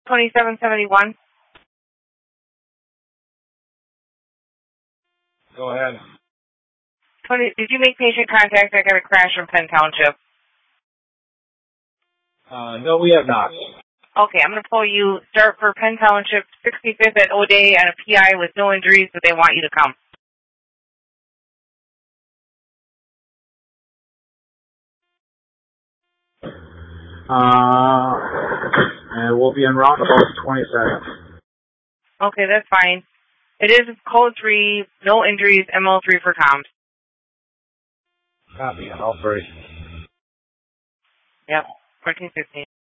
2771. Go ahead. Did you make patient contact? I got a crash from Penn Township. No, we have not. Okay, I'm going to pull you. Start for Penn Township, 65th at O'Day on a PI with no injuries, but they want you to come. And we'll be in round about 20 seconds. Okay, that's fine. It is code 3, no injuries, ML3 for comms. Copy, all 3. Yep, 1415.